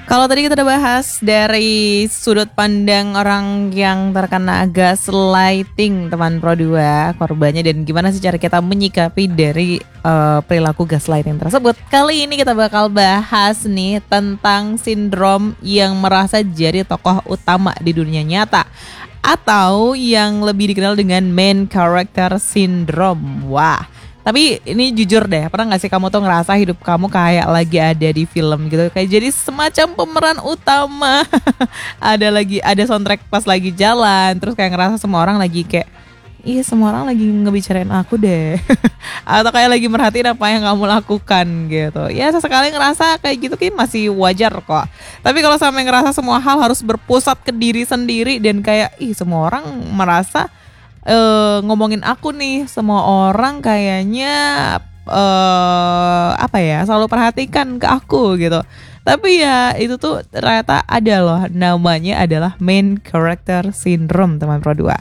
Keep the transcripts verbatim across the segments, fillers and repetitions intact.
Kalau tadi kita udah bahas dari sudut pandang orang yang terkena gaslighting teman Pro dua, korbannya dan gimana sih cara kita menyikapi dari uh, perilaku gaslighting tersebut. Kali ini kita bakal bahas nih tentang sindrom yang merasa jadi tokoh utama di dunia nyata, atau yang lebih dikenal dengan main character syndrome. Wah, tapi ini jujur deh, pernah gak sih kamu tuh ngerasa hidup kamu kayak lagi ada di film gitu, kayak jadi semacam pemeran utama. Ada lagi, ada soundtrack pas lagi jalan, terus kayak ngerasa semua orang lagi kayak, iya semua orang lagi ngebicarain aku deh. Atau kayak lagi merhatiin apa yang kamu lakukan gitu. Ya sesekali ngerasa kayak gitu kayak masih wajar kok. Tapi kalau sampai ngerasa semua hal harus berpusat ke diri sendiri dan kayak, ih semua orang merasa Uh, ngomongin aku nih, semua orang kayaknya uh, apa ya, selalu perhatikan ke aku gitu. Tapi ya itu tuh ternyata ada loh, namanya adalah main character syndrome teman Pro dua.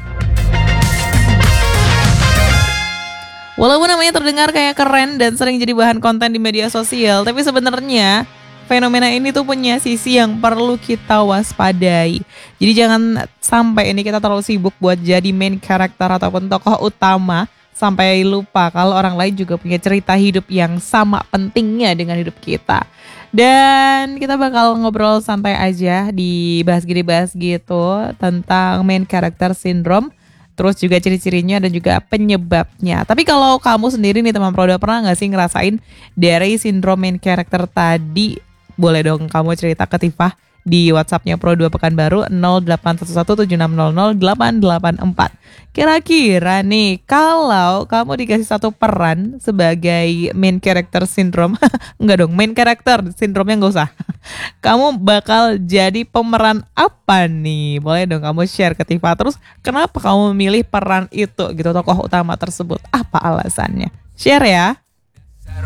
Walaupun namanya terdengar kayak keren dan sering jadi bahan konten di media sosial, tapi sebenarnya fenomena ini tuh punya sisi yang perlu kita waspadai. Jadi jangan sampai ini kita terlalu sibuk buat jadi main karakter ataupun tokoh utama sampai lupa kalau orang lain juga punya cerita hidup yang sama pentingnya dengan hidup kita. Dan kita bakal ngobrol santai aja di bahas gini bahas gitu tentang main character syndrome, terus juga ciri-cirinya dan juga penyebabnya. Tapi kalau kamu sendiri nih teman Pro dua, pernah gak sih ngerasain dari sindrom main character tadi? Boleh dong kamu cerita ke Tifah di WhatsAppnya Pro dua Pekanbaru nol delapan satu satu tujuh enam nol nol delapan delapan empat. Kira-kira nih kalau kamu dikasih satu peran sebagai main character syndrome, enggak dong, main character syndrome-nya enggak usah. Kamu bakal jadi pemeran apa nih? Boleh dong kamu share ke Tifah. Terus kenapa kamu memilih peran itu gitu, tokoh utama tersebut? Apa alasannya? Share ya.